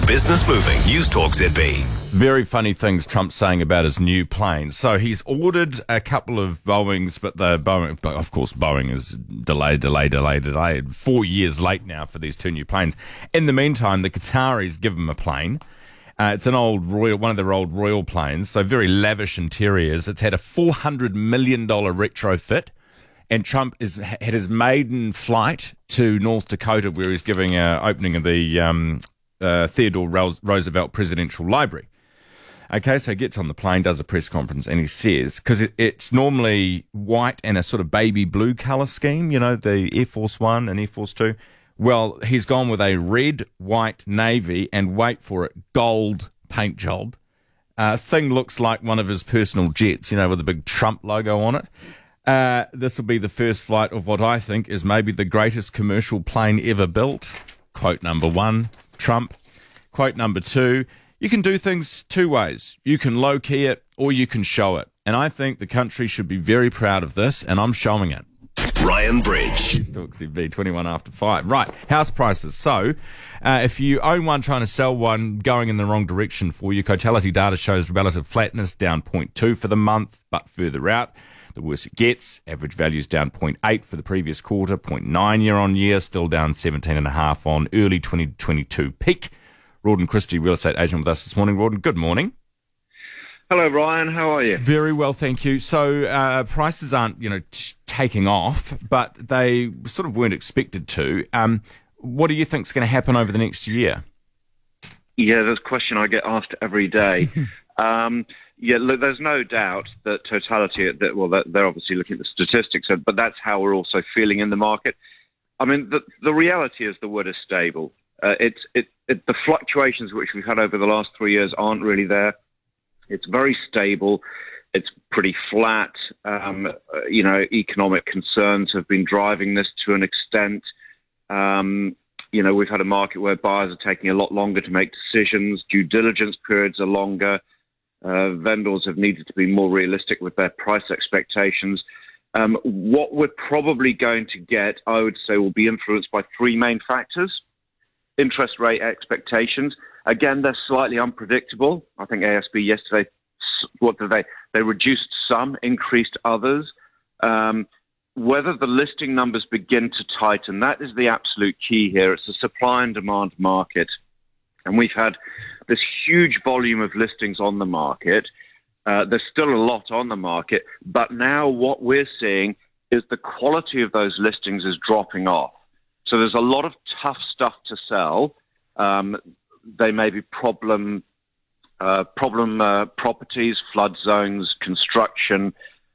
Business Moving, News Talk ZB. Very funny things Trump's saying about his new planes. So he's ordered a couple of Boeings, but of course, Boeing is delayed. 4 years late now for these two new planes. In the meantime, the Qataris give him a plane. It's an one of their old Royal planes, so very lavish interiors. It's had a $400 million retrofit. And Trump had his maiden flight to North Dakota, where he's giving an opening of the Theodore Roosevelt Presidential Library. Okay, so he gets on the plane, does a press conference, and he says, because it's normally white and a sort of baby blue colour scheme, you know, the Air Force One and Air Force Two. Well, he's gone with a red, white, navy, and wait for it, gold paint job. Thing looks like one of his personal jets, you know, with a big Trump logo on it. This will be the first flight of what I think is maybe the greatest commercial plane ever built. Quote number one, Trump. Quote number two, you can do things two ways. You can low-key it or you can show it. And I think the country should be very proud of this, and I'm showing it. Ryan Bridge. News Talk ZB, 21 after 5. Right, house prices. So, if you own one, trying to sell one, going in the wrong direction for you, Cotality data shows relative flatness, down 0.2 for the month, but further out, the worse it gets. Average value is down 0.8 for the previous quarter, 0.9 year on year, still down 17.5 on early 2022 peak. Rawdon Christie, real estate agent with us this morning. Rawdon, good morning. Hello, Ryan. How are you? Very well, thank you. So prices aren't, taking off, but they sort of weren't expected to. What do you think is going to happen over the next year? Yeah, that's a question I get asked every day. Look, there's no doubt that Totality, they're obviously looking at the statistics, but that's how we're also feeling in the market. I mean, the reality is the word is stable. The fluctuations which we've had over the last 3 years aren't really there. It's very stable. It's pretty flat. Economic concerns have been driving this to an extent. We've had a market where buyers are taking a lot longer to make decisions. Due diligence periods are longer. Vendors have needed to be more realistic with their price expectations. What we're probably going to get, I would say, will be influenced by three main factors. Interest rate expectations. Again, they're slightly unpredictable. I think ASB yesterday, they reduced some, increased others. Whether the listing numbers begin to tighten, that is the absolute key here. It's a supply and demand market. And we've had this huge volume of listings on the market. There's still a lot on the market, but now what we're seeing is the quality of those listings is dropping off. So there's a lot of tough stuff to sell. They may be problem properties, flood zones, construction.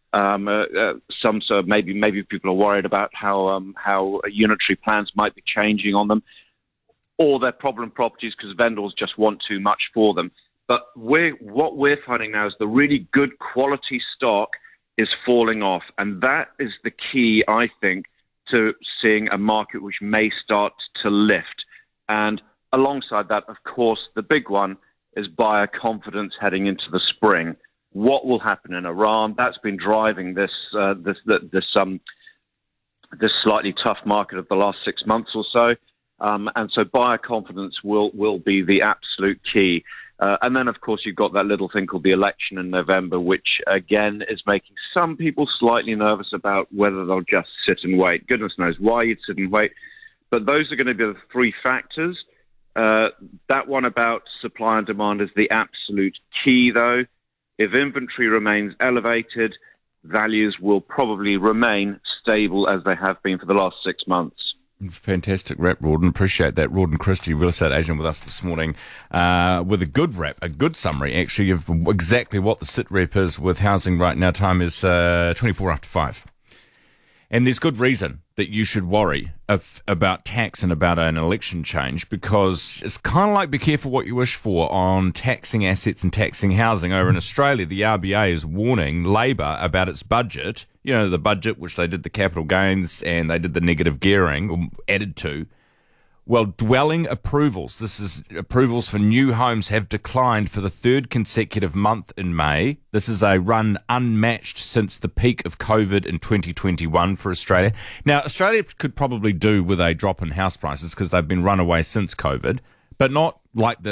Maybe people are worried about how unitary plans might be changing on them, or they're problem properties because vendors just want too much for them. But what we're finding now is the really good quality stock is falling off, and that is the key, I think, to seeing a market which may start to lift. And alongside that, of course, the big one is buyer confidence heading into the spring. What will happen in Iran? That's been driving this slightly tough market of the last 6 months or so. And so buyer confidence will be the absolute key. And then, of course, you've got that little thing called the election in November, which, again, is making some people slightly nervous about whether they'll just sit and wait. Goodness knows why you'd sit and wait. But those are going to be the three factors. That one about supply and demand is the absolute key, though. If inventory remains elevated, values will probably remain stable as they have been for the last 6 months. Fantastic wrap, Rawdon. Appreciate that. Rawdon Christie, real estate agent with us this morning, with a good wrap, a good summary, actually, of exactly what the sit rep is with housing right now. Time is 24 after 5. And there's good reason that you should worry about tax and about an election change, because it's kind of like be careful what you wish for on taxing assets and taxing housing. Over in Australia, the RBA is warning Labor about its budget. You know, the budget which they did the capital gains and they did the negative gearing, or added to. Well, dwelling approvals, this is approvals for new homes, have declined for the third consecutive month in May. This is a run unmatched since the peak of COVID in 2021 for Australia. Now, Australia could probably do with a drop in house prices because they've been run away since COVID, but not like this.